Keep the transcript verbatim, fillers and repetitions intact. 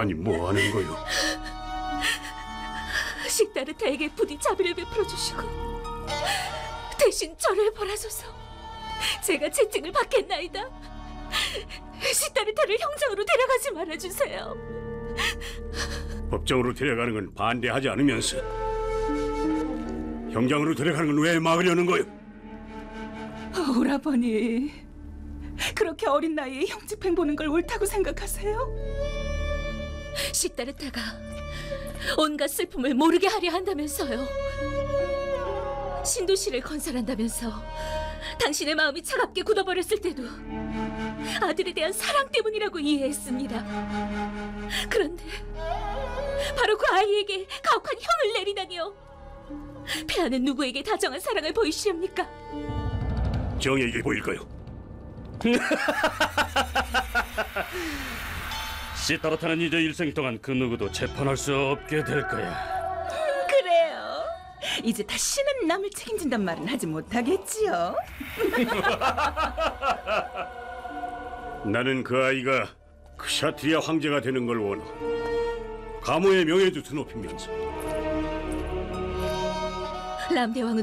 아니 뭐 하는 거요? 식다르타에게 부디 자비를 베풀어 주시고 대신 저를 벌하소서. 제가 채찍을 받겠나이다. 식다르타를 형장으로 데려가지 말아주세요. 법정으로 데려가는 건 반대하지 않으면서 형장으로 데려가는 건 왜 막으려는 거요? 오라버니, 그렇게 어린 나이에 형집행 보는 걸 옳다고 생각하세요? 식다르타가 온갖 슬픔을 모르게 하려 한다면서요. 신도시를 건설한다면서 당신의 마음이 차갑게 굳어버렸을 때도 아들에 대한 사랑 때문이라고 이해했습니다. 그런데 바로 그 아이에게 가혹한 형을 내리다니요. 폐하는 누구에게 다정한 사랑을 보이시렵니까? 정에게 보일까요? 시타르타는 이제 일생 동안 그 누구도 재판할 수 없게 될 거야. 그래요. 이제 다시는 남을 책임진단 말은 하지 못하겠지요. 나는 그 아이가 크샤트리아 황제가 되는 걸 원하고 가모의 명예도 드높이면서 람대왕은